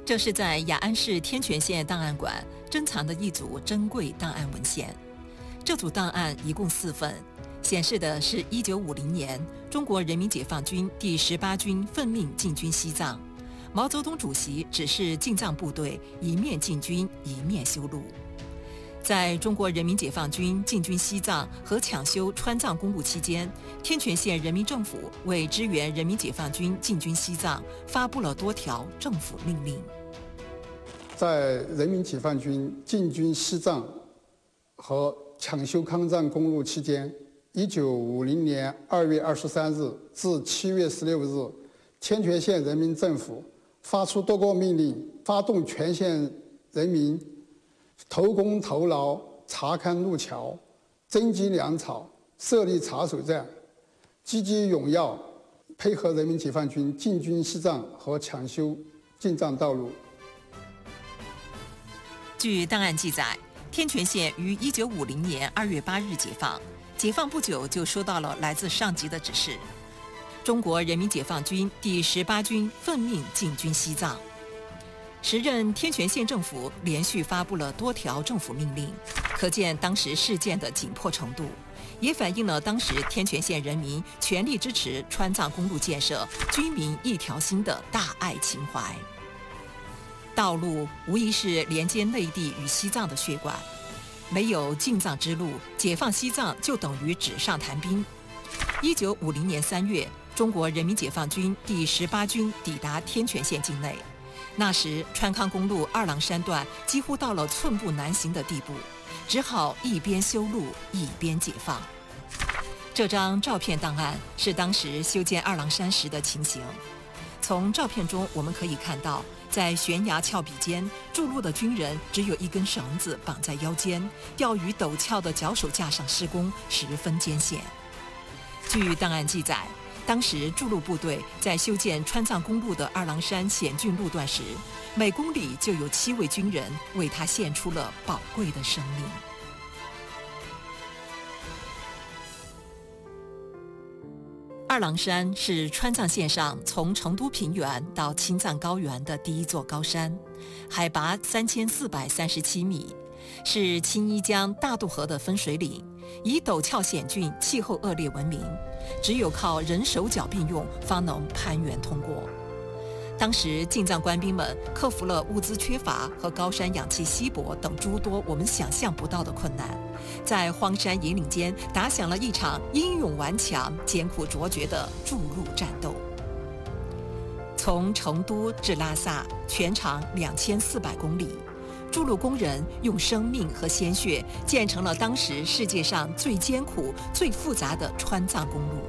这是在雅安市天全县档案馆珍藏的一组珍贵档案文献。这组档案一共4份，显示的是1950年中国人民解放军第18军奉命进军西藏，毛泽东主席指示进藏部队一面进军一面修路。在中国人民解放军进军西藏和抢修川藏公路期间，天全县人民政府为支援人民解放军进军西藏，发布了多条政府命令。 在人民解放军进军西藏和抢修抗藏公路期间，1950年2月23日至7月16日，天全县人民政府发出多个命令，发动全县人民投工投劳，查勘路桥，征集粮草，设立查守站，积极踊跃配合人民解放军进军西藏和抢修进藏道路。 据档案记载，天全县于1950年2月8日解放，解放不久就收到了来自上级的指示，中国人民解放军第18军奉命进军西藏。时任天全县政府连续发布了多条政府命令，可见当时事件的紧迫程度，也反映了当时天全县人民全力支持川藏公路建设、军民一条心的大爱情怀。道路无疑是连接内地与西藏的血管，没有进藏之路，解放西藏就等于纸上谈兵。1950年3月，中国人民解放军第18军抵达天全县境内。那时川康公路二郎山段几乎到了寸步难行的地步，只好一边修路一边解放。这张照片档案是当时修建二郎山时的情形。从照片中我们可以看到，在悬崖峭壁间筑路的军人只有一根绳子绑在腰间，钓鱼陡峭的脚手架上施工，十分艰险。据档案记载，当时筑路部队在修建川藏公路的二郎山险峻路段时，每公里就有7位军人为他献出了宝贵的生命。二郎山是川藏线上从成都平原到青藏高原的第一座高山，海拔3437米，是青衣江大渡河的分水岭，以陡峭险峻、气候恶劣闻名，只有靠人手脚并用方能攀援通过。当时进藏官兵们克服了物资缺乏和高山氧气稀薄等诸多我们想象不到的困难，在荒山野岭间打响了一场英勇顽强、艰苦卓绝的筑路战斗。从成都至拉萨，全长2400公里，筑路工人用生命和鲜血建成了当时世界上最艰苦、最复杂的川藏公路。